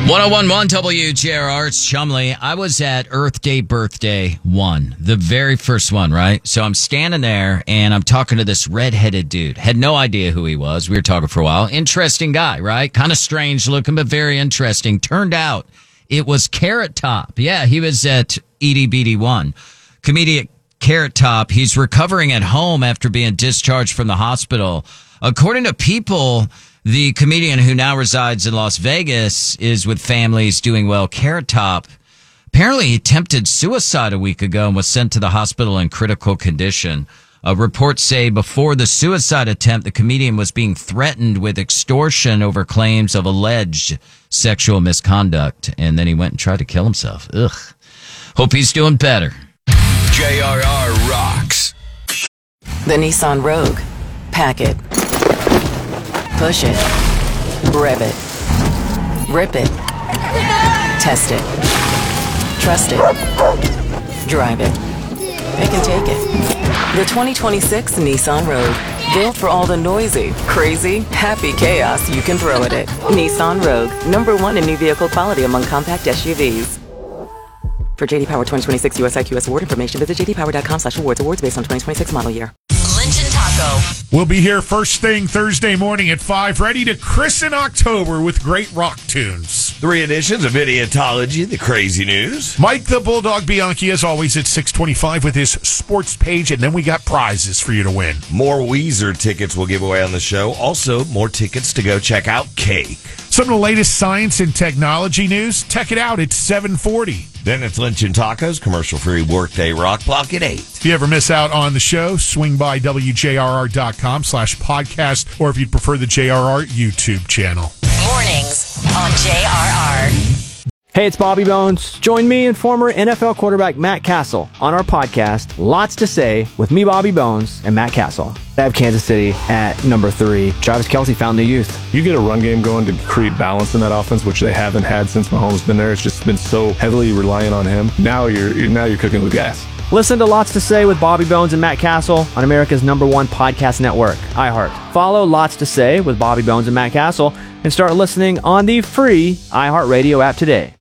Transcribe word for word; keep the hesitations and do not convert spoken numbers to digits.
one oh one point one W J R R, it's Chumley. I was at Earth Day Birthday one, the very first one, right? So I'm standing there and I'm talking to this redheaded dude. Had no idea who he was. We were talking for a while. Interesting guy, right? Kind of strange looking, but very interesting. Turned out it was Carrot Top. Yeah, he was at E D B D one. Comedian Carrot Top. He's recovering at home after being discharged from the hospital. According to People, the comedian who now resides in Las Vegas is with families doing well. Carrot Top, apparently he attempted suicide a week ago and was sent to the hospital in critical condition. Uh, reports say before the suicide attempt, the comedian was being threatened with extortion over claims of alleged sexual misconduct. And then he went and tried to kill himself. Ugh. Hope he's doing better. J R R rocks. The Nissan Rogue. Pack it. Push it. Rev it. Rip it. Test it. Trust it. Drive it. Pick and take it. The twenty twenty-six Nissan Rogue. Built for all the noisy, crazy, happy chaos you can throw at it. Nissan Rogue. Number one in new vehicle quality among compact S U Vs. For J D Power twenty twenty-six U S I Q S award information, visit j d power dot com slash awards. Awards based on twenty twenty-six model year. Lynch and Taco. We'll be here first thing Thursday morning at five, ready to christen October with great rock tunes. Three editions of Idiotology, the crazy news. Mike the Bulldog Bianchi, as always, at six twenty-five with his sports page, and then we got prizes for you to win. More Weezer tickets we'll give away on the show. Also, more tickets to go check out Cake. Some of the latest science and technology news. Check it out at seven forty. Then it's Lynch and Tacos, commercial-free workday rock block at eight. If you ever miss out on the show, swing by W J R R dot com slash podcast, or if you'd prefer the J R R YouTube channel. Mornings on J R R. Hey, it's Bobby Bones. Join me and former N F L quarterback Matt Castle on our podcast, Lots to Say, with me, Bobby Bones, and Matt Castle. I have Kansas City at number three. Travis Kelce found new youth. You get a run game going to create balance in that offense, which they haven't had since Mahomes been there. It's just been so heavily reliant on him. Now you're now you're cooking with gas. Listen to Lots to Say with Bobby Bones and Matt Castle on America's number one podcast network, iHeart. Follow Lots to Say with Bobby Bones and Matt Castle and start listening on the free iHeartRadio app today.